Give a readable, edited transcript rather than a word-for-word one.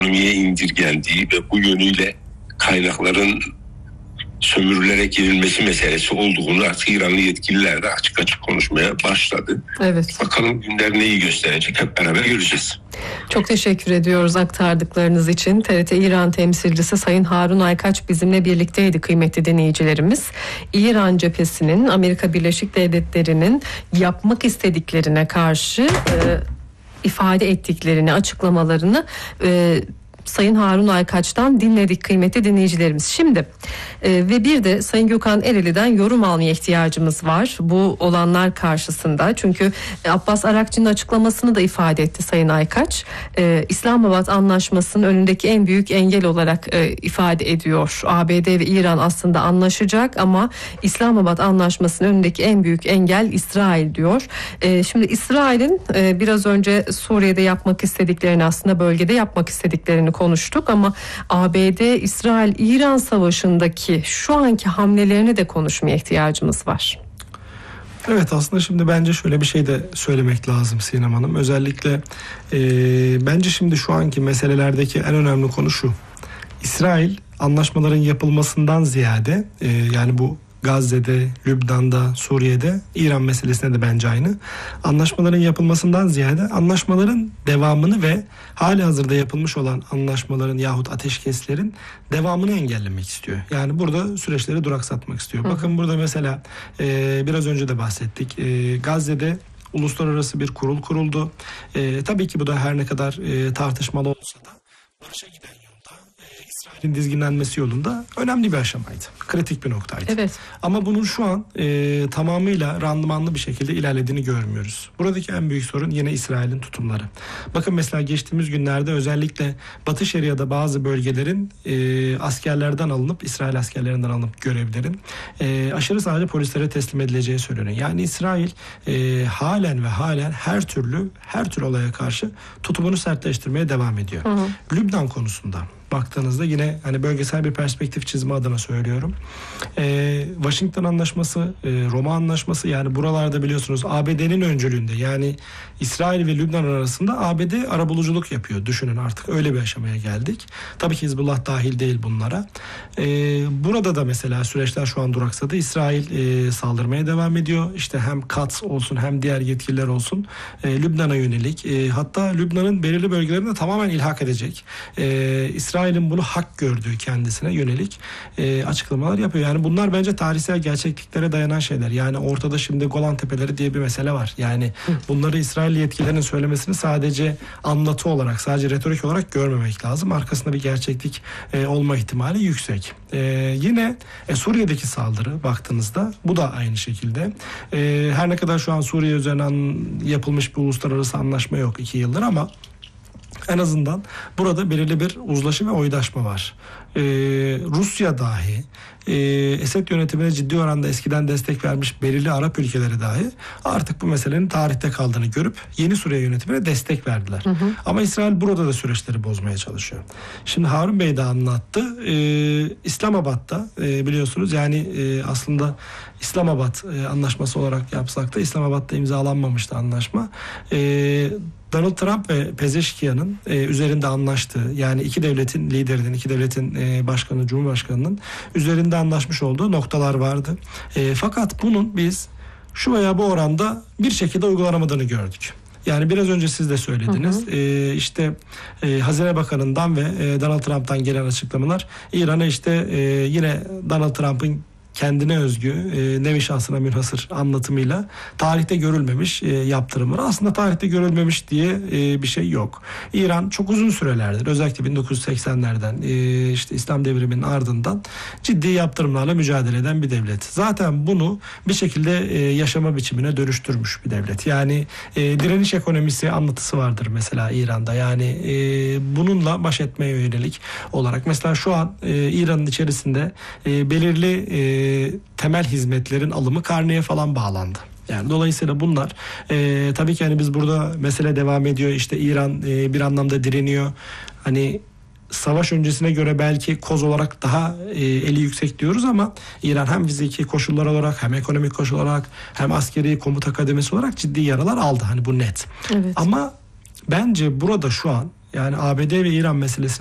ekonomiye indirgendiği ve bu yönüyle kaynakların sömürülerek girilmesi meselesi olduğunu artık İranlı yetkililer de açık açık konuşmaya başladı. Evet. Bakalım günler neyi gösterecek, hep beraber göreceğiz. Çok teşekkür ediyoruz aktardıklarınız için. TRT İran temsilcisi Sayın Harun Aykaç bizimle birlikteydi kıymetli dinleyicilerimiz. İran cephesinin Amerika Birleşik Devletleri'nin yapmak istediklerine karşı ifade ettiklerini, açıklamalarını Sayın Harun Aykaç'tan dinledik kıymetli dinleyicilerimiz. Şimdi ve bir de Sayın Gökhan Ereğli'den yorum almaya ihtiyacımız var bu olanlar karşısında. Çünkü Abbas Arakçı'nın açıklamasını da ifade etti Sayın Aykaç. İslamabad Anlaşması'nın önündeki en büyük engel olarak ifade ediyor. ABD ve İran aslında anlaşacak ama İslamabad Anlaşması'nın önündeki en büyük engel İsrail diyor. Şimdi İsrail'in biraz önce Suriye'de yapmak istediklerini, aslında bölgede yapmak istediklerini konuştuk ama ABD, İsrail, İran savaşındaki şu anki hamlelerini de konuşmaya ihtiyacımız var. Evet, aslında şimdi bence şöyle bir şey de söylemek lazım Sinem Hanım. Özellikle bence şimdi şu anki meselelerdeki en önemli konu şu. İsrail anlaşmaların yapılmasından ziyade yani bu Gazze'de, Lübnan'da, Suriye'de, İran meselesine de bence aynı. Anlaşmaların yapılmasından ziyade anlaşmaların devamını ve hali hazırda yapılmış olan anlaşmaların yahut ateşkeslerin devamını engellemek istiyor. Yani burada süreçleri duraksatmak istiyor. Bakın burada mesela biraz önce de bahsettik. Gazze'de uluslararası bir kurul kuruldu. Tabii ki bu da her ne kadar tartışmalı olsa da barışa giden İsrail'in dizginlenmesi yolunda önemli bir aşamaydı. Kritik bir noktaydı. Evet. Ama bunun şu an tamamıyla randımanlı bir şekilde ilerlediğini görmüyoruz. Buradaki en büyük sorun yine İsrail'in tutumları. Bakın mesela geçtiğimiz günlerde özellikle Batı Şeria'da bazı bölgelerin askerlerden alınıp, İsrail askerlerinden alınıp görevlerin aşırı sağcı polislere teslim edileceği söyleniyor. Yani İsrail halen her türlü olaya karşı tutumunu sertleştirmeye devam ediyor. Lübnan konusunda baktığınızda yine hani bölgesel bir perspektif çizme adına söylüyorum. Washington Anlaşması, Roma Anlaşması, yani buralarda biliyorsunuz ABD'nin öncülüğünde, yani İsrail ve Lübnan arasında ABD arabuluculuk yapıyor. Düşünün, artık öyle bir aşamaya geldik. Tabii ki Hizbullah dahil değil bunlara. Burada da mesela süreçler şu an duraksadı. İsrail saldırmaya devam ediyor. İşte hem Katz olsun hem diğer yetkililer olsun Lübnan'a yönelik, hatta Lübnan'ın belirli bölgelerinde tamamen ilhak edecek. İsrail'in bunu hak gördüğü kendisine yönelik açıklamalar yapıyor. Yani bunlar bence tarihsel gerçekliklere dayanan şeyler. Yani ortada şimdi Golan Tepeleri diye bir mesele var. Yani bunları İsrail yetkililerinin söylemesini sadece anlatı olarak, sadece retorik olarak görmemek lazım. Arkasında bir gerçeklik olma ihtimali yüksek. Yine Suriye'deki saldırı baktığınızda bu da aynı şekilde. Her ne kadar şu an Suriye üzerinden yapılmış bir uluslararası anlaşma yok 2 yıldır ama en azından burada belirli bir uzlaşı ve oydaşma var. Rusya dahi, Esed yönetimine ciddi oranda eskiden destek vermiş belirli Arap ülkeleri dahi artık bu meselenin tarihte kaldığını görüp yeni Suriye yönetimine destek verdiler. Ama İsrail burada da süreçleri bozmaya çalışıyor. Şimdi Harun Bey de anlattı. İslamabad'da biliyorsunuz, yani aslında İslamabad anlaşması olarak yapsak da İslamabad'da imzalanmamıştı anlaşma. Donald Trump ve Pezeşkiyan'ın üzerinde anlaştığı, yani iki devletin liderinin, iki devletin başkanı, Cumhurbaşkanı'nın üzerinde anlaşmış olduğu noktalar vardı. Fakat bunun biz şu veya bu oranda bir şekilde uygulanamadığını gördük. Yani biraz önce siz de söylediniz. İşte Hazine Bakanı'ndan ve Donald Trump'tan gelen açıklamalar İran'a işte yine Donald Trump'ın kendine özgü, nevi şahsına münhasır anlatımıyla tarihte görülmemiş yaptırımları. Aslında tarihte görülmemiş diye bir şey yok. İran çok uzun sürelerdir, özellikle 1980'lerden işte İslam devriminin ardından ciddi yaptırımlarla mücadele eden bir devlet. Zaten bunu bir şekilde yaşama biçimine dönüştürmüş bir devlet. Yani direniş ekonomisi anlatısı vardır mesela İran'da. Yani bununla baş etmeye yönelik olarak. Mesela şu an İran'ın içerisinde belirli temel hizmetlerin alımı karneye falan bağlandı. Yani dolayısıyla bunlar tabii ki hani biz burada mesele devam ediyor. İşte İran bir anlamda direniyor. Hani savaş öncesine göre belki koz olarak daha eli yüksek diyoruz ama İran hem fiziki koşullar olarak, hem ekonomik koşul olarak, hem askeri komuta kademesi olarak ciddi yaralar aldı. Hani bu net. Evet. Ama bence burada şu an Yani ABD ve İran meselesi